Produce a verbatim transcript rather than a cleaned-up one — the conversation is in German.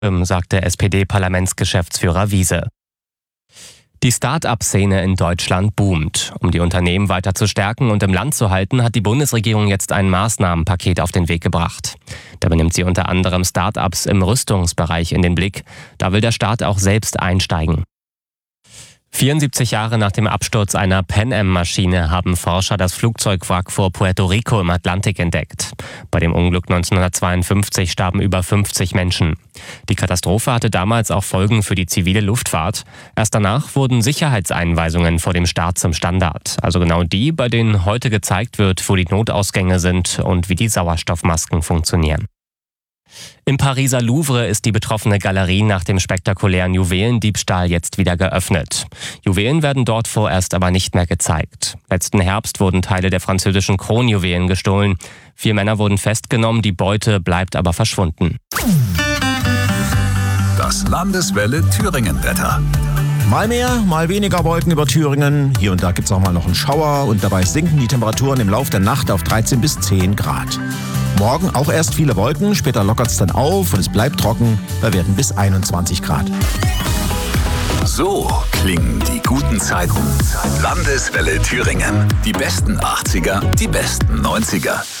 sagte S P D-Parlamentsgeschäftsführer Wiese. Die Start-up-Szene in Deutschland boomt. Um die Unternehmen weiter zu stärken und im Land zu halten, hat die Bundesregierung jetzt ein Maßnahmenpaket auf den Weg gebracht. Dabei nimmt sie unter anderem Start-ups im Rüstungsbereich in den Blick. Da will der Staat auch selbst einsteigen. vierundsiebzig Jahre nach dem Absturz einer Pan Am-Maschine haben Forscher das Flugzeugwrack vor Puerto Rico im Atlantik entdeckt. Bei dem Unglück neunzehnhundertzweiundfünfzig starben über fünfzig Menschen. Die Katastrophe hatte damals auch Folgen für die zivile Luftfahrt. Erst danach wurden Sicherheitseinweisungen vor dem Start zum Standard. Also genau die, bei denen heute gezeigt wird, wo die Notausgänge sind und wie die Sauerstoffmasken funktionieren. Im Pariser Louvre ist die betroffene Galerie nach dem spektakulären Juwelendiebstahl jetzt wieder geöffnet. Juwelen werden dort vorerst aber nicht mehr gezeigt. Letzten Herbst wurden Teile der französischen Kronjuwelen gestohlen. Vier Männer wurden festgenommen, die Beute bleibt aber verschwunden. Das Landeswelle Thüringen-Wetter. Mal mehr, mal weniger Wolken über Thüringen. Hier und da gibt es auch mal noch einen Schauer und dabei sinken die Temperaturen im Laufe der Nacht auf dreizehn bis zehn Grad. Morgen auch erst viele Wolken, später lockert es dann auf und es bleibt trocken. Da werden bis einundzwanzig Grad. So klingen die guten Zeiten. Landeswelle Thüringen. Die besten achtziger, die besten neunziger.